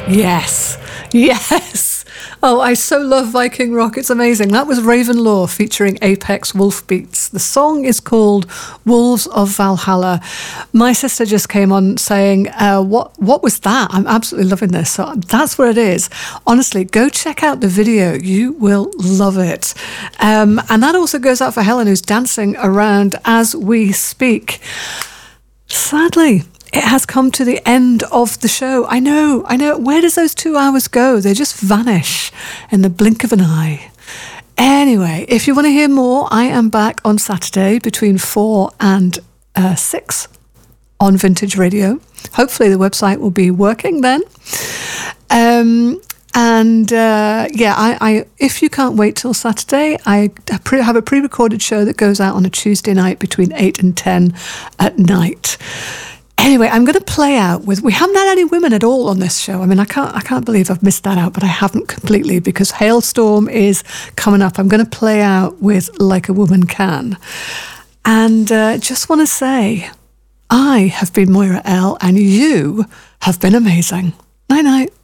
Yes, yes. Oh, I so love Viking rock. It's amazing. That was Raven Law featuring Apex Wolfbeats. The song is called Wolves of Valhalla. My sister just came on saying, what was that? I'm absolutely loving this. So that's what it is. Honestly, go check out the video. You will love it. And that also goes out for Helen, who's dancing around as we speak. Sadly, it has come to the end of the show. I know. Where does those 2 hours go? They just vanish in the blink of an eye. Anyway, if you want to hear more, I am back on Saturday between 4 and 6 on Vintage Radio. Hopefully the website will be working then. If you can't wait till Saturday, I have a pre-recorded show that goes out on a Tuesday night between 8 and 10 at night. Anyway, I'm going to play out with... We haven't had any women at all on this show. I mean, I can't believe I've missed that out, but I haven't completely because Hailstorm is coming up. I'm going to play out with Like a Woman Can. And just want to say, I have been Moira L, and you have been amazing. Night-night.